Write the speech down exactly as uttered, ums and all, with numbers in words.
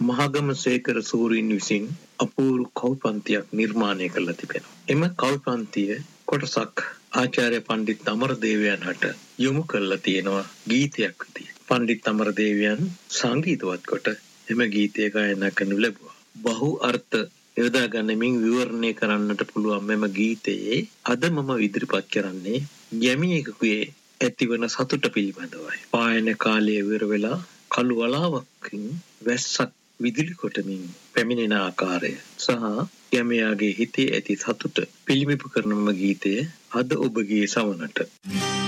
මහගමසේකර සූරීන් විසින් අපූර්ව කව්පන්තියක් නිර්මාණය කළා තිබෙනවා. එම කව්පන්තිය කොටසක් ආචාර්ය පණ්ඩිත් අමරදේවයන් හට යොමු කරලා තියෙනවා ගීතයක් විදියට. පණ්ඩිත් අමරදේවයන් සංගීතවත් කොට එම ගීතය ගායනා කරනු ලැබුවා. බහු අර්ථ යොදා ගන්නමින් විවරණය කරන්නට පුළුවන් මෙම ගීතයේ අද මම ඉදිරිපත් කරන්නේ යමියෙකුගේ ඇතිවන සතුට පිළිබඳවයි. පායන කාලයේ විර වෙලා කළු වලාවකින් වැස්සක් විදුලි කොටමින් පැමිණෙන ආකාරය සහ යමියාගේ හිතේ ඇති සතුට පිළිඹු කරන මෙම ගීතය අද ඔබගේ සවනට